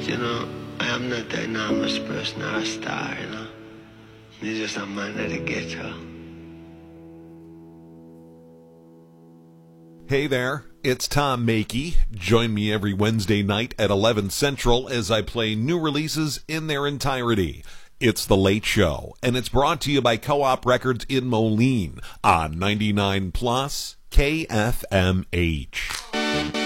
you know, I am not an enormous person or a star, you know. He's just a man at the ghetto. Hey there, it's Tom Makey. Join me every Wednesday night at 11 Central as I play new releases in their entirety. It's The Late Show, and it's brought to you by Co-op Records in Moline on 99 Plus KFMH.